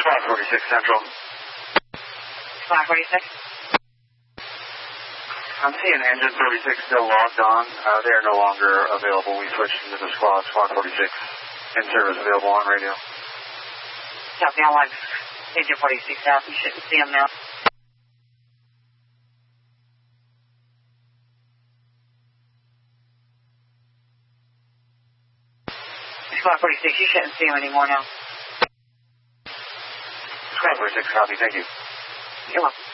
Squad 46 Central. Squad 46. I'm seeing engine 36 still logged on. They are no longer available. We switched into the squad. Squad 46 in service available on radio. Copy, I'll log engine 46 out. You shouldn't see them now. Squad 46, you shouldn't see them anymore now. Squad 46, copy. Thank you. You're welcome.